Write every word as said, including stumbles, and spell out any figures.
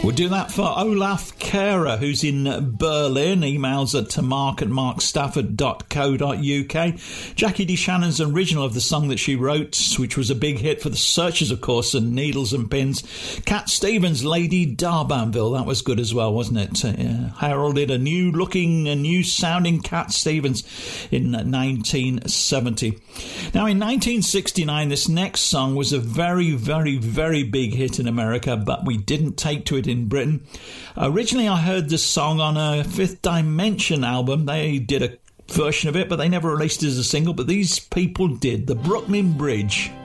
We'll do that for Olaf Kehrer, who's in Berlin. Emails at to mark at mark stafford dot co dot uk. Jackie DeShannon's original of the song that she wrote, which was a big hit for the Searchers, of course, and Needles and Pins. Cat Stevens' Lady Darbanville. That was good as well, wasn't it? Uh, heralded a new-looking, a new-sounding Cat Stevens in nineteen seventy. Now, in nineteen sixty-nine, this next song was a very, very, very big hit in America, but we didn't take to it in Britain. Originally, I heard this song on a Fifth Dimension album. They did a version of it, but they never released it as a single, but these people did. The Brooklyn Bridge.